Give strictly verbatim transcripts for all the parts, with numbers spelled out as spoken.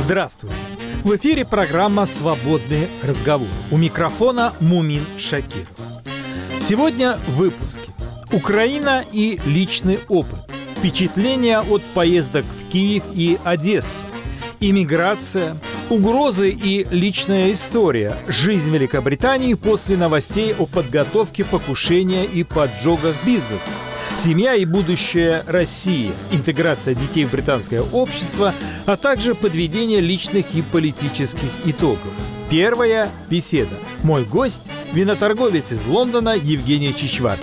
Здравствуйте! В эфире программа «Свободный разговор». У микрофона Мумин Шакиров. Сегодня в выпуске. Украина и личный опыт. Впечатления от поездок в Киев и Одессу. Иммиграция. Угрозы и личная история. Жизнь Великобритании после новостей о подготовке покушения и поджогах бизнеса. Семья и будущее России, интеграция детей в британское общество, а также подведение личных и политических итогов. Первая беседа. Мой гость – виноторговец из Лондона Евгений Чичваркин.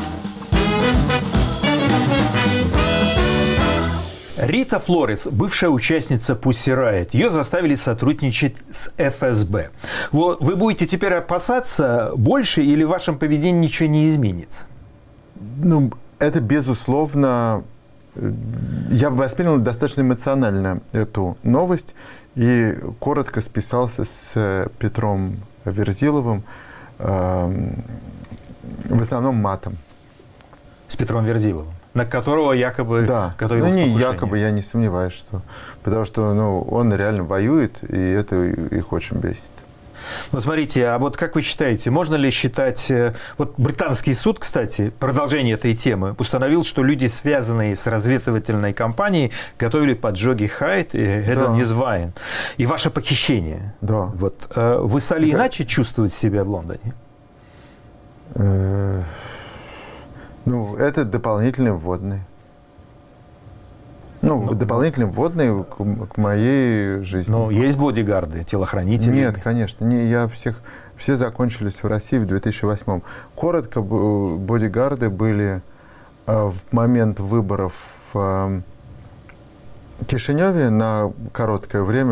Рита Флорес, бывшая участница Pussy Riot, ее заставили сотрудничать с эф эс бэ. Вы будете теперь опасаться больше или в вашем поведении ничего не изменится? Ну, это, безусловно, я бы воспринял достаточно эмоционально эту новость и коротко списался с Петром Верзиловым, э, в основном матом. С Петром Верзиловым, на которого якобы да. готовилось ну, не покушение. якобы, я не сомневаюсь, что... Потому что ну, он реально воюет, и это их очень бесит. Ну, смотрите, а вот как вы считаете, можно ли считать... Вот британский суд, кстати, продолжение этой темы, установил, что люди, связанные с разведывательной кампанией, готовили поджоги Хайд и Hedonius Wine. И ваше похищение. Да. Вот. Вы стали да. иначе чувствовать себя в Лондоне? Ну, это дополнительные вводные. Ну, ну дополнительные вводные к, к моей жизни. Ну, есть бодигарды, телохранители? Нет, конечно. Не, я всех, все закончились в России в две тысячи восьмом. Коротко, бодигарды были э, в момент выборов в э, Кишиневе на короткое время.